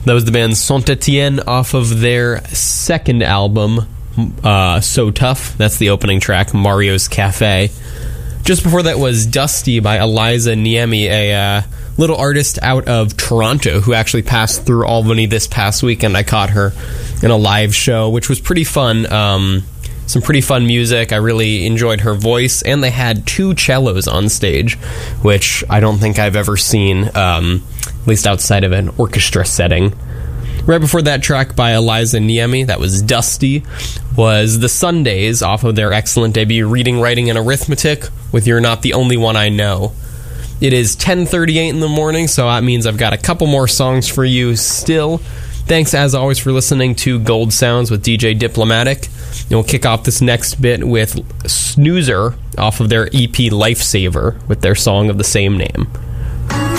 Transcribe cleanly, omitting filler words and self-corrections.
That was the band Saint-Étienne off of their second album, So Tough. That's the opening track, Mario's Cafe. Just before that was Dusty by Eliza Niemi, a little artist out of Toronto who actually passed through Albany this past weekend. I caught her in a live show, which was pretty fun. Some pretty fun music. I really enjoyed her voice, and they had 2 cellos on stage, which I don't think I've ever seen, at least outside of an orchestra setting. Right before that track by Eliza Niemi, that was Dusty, was The Sundays off of their excellent debut, Reading, Writing, and Arithmetic, with You're Not the Only One I Know. It is 10:38 in the morning, so that means I've got a couple more songs for you still. Thanks, as always, for listening to Gold Sounds with DJ Diplomatic. And we'll kick off this next bit with Snoozer off of their EP Lifesaver with their song of the same name.